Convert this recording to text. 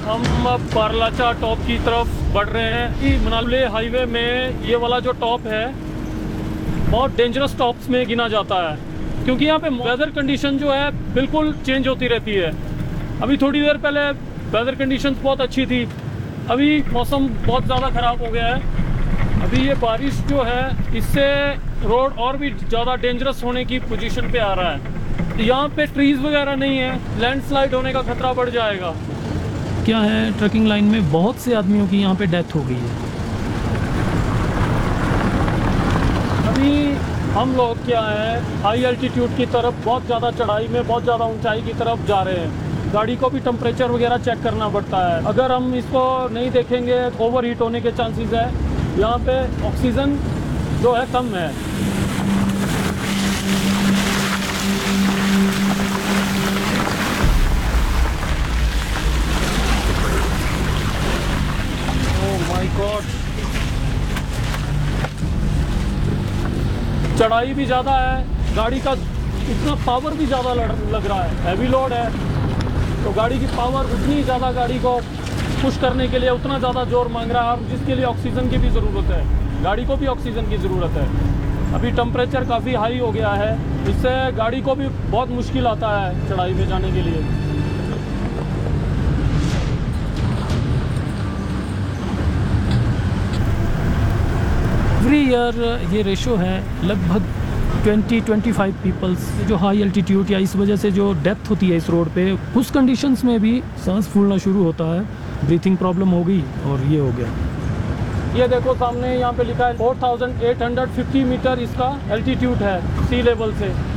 हम अब बारलाचा टॉप की तरफ बढ़ रहे हैं कि मनाली हाईवे में ये वाला जो टॉप है बहुत डेंजरस टॉप्स में गिना जाता है, क्योंकि यहाँ पे वेदर कंडीशन जो है बिल्कुल चेंज होती रहती है। अभी थोड़ी देर पहले वेदर कंडीशन बहुत अच्छी थी, अभी मौसम बहुत ज़्यादा ख़राब हो गया है। अभी ये बारिश जो है इससे रोड और भी ज़्यादा डेंजरस होने की पोजीशन पे आ रहा है। यहाँ पे ट्रीज़ वगैरह नहीं है, लैंडस्लाइड होने का खतरा बढ़ जाएगा। क्या है, ट्रैकिंग लाइन में बहुत से आदमियों की यहाँ पे डेथ हो गई है। अभी हम लोग क्या है हाई एल्टीट्यूड की तरफ, बहुत ज़्यादा चढ़ाई में, बहुत ज़्यादा ऊंचाई की तरफ जा रहे हैं। गाड़ी को भी टेम्परेचर वगैरह चेक करना पड़ता है। अगर हम इसको नहीं देखेंगे तो ओवर हीट होने के चांसेस है। यहाँ पे ऑक्सीजन जो है कम है। चढ़ाई भी ज़्यादा है, गाड़ी का इतना पावर भी ज़्यादा लग रहा है, हैवी लोड है, तो गाड़ी की पावर उतनी ज़्यादा, गाड़ी को पुश करने के लिए उतना ज़्यादा जोर मांग रहा है, और जिसके लिए ऑक्सीजन की भी ज़रूरत है, गाड़ी को भी ऑक्सीजन की ज़रूरत है। अभी टेम्परेचर काफ़ी हाई हो गया है, इससे गाड़ी को भी बहुत मुश्किल आता है चढ़ाई में जाने के लिए। एवरी ईयर ये रेशो है लगभग 20-25 पीपल्स जो हाई एल्टीट्यूड या इस वजह से जो डेथ होती है इस रोड पे, उस कंडीशंस में भी सांस फूलना शुरू होता है, ब्रीथिंग प्रॉब्लम हो गई और ये हो गया। ये देखो सामने यहाँ पे लिखा है 4850 मीटर इसका एल्टीट्यूड है सी लेवल से।